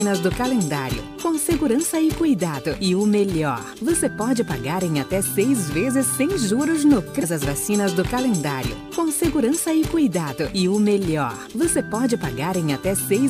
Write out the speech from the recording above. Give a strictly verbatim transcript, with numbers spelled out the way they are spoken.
Vacinas do calendário, com segurança e cuidado. E o melhor, você pode pagar em até seis vezes sem juros no as vacinas do calendário, com segurança e cuidado. E o melhor, você pode pagar em até seis